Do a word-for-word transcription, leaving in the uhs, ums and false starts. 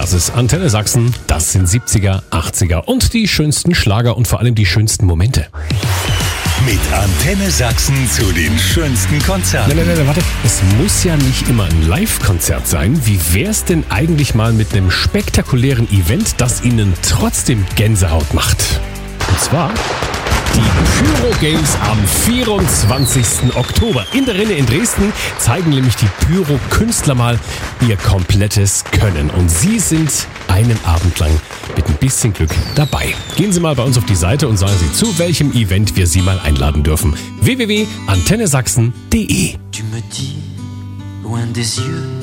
Das ist Antenne Sachsen, das sind siebziger, achtziger und die schönsten Schlager und vor allem die schönsten Momente. Mit Antenne Sachsen zu den schönsten Konzerten. Nein, nein, nein, warte. Es muss ja nicht immer ein Live-Konzert sein. Wie wär's denn eigentlich mal mit einem spektakulären Event, das Ihnen trotzdem Gänsehaut macht? Und zwar die Pyro Games am vierundzwanzigsten Oktober. In der Rinne in Dresden zeigen nämlich die Pyro-Künstler mal ihr komplettes Können. Und Sie sind einen Abend lang mit ein bisschen Glück dabei. Gehen Sie mal bei uns auf die Seite und sagen Sie, zu welchem Event wir Sie mal einladen dürfen. w w w punkt antenne sachsen punkt d e Tu me dis, loin des yeux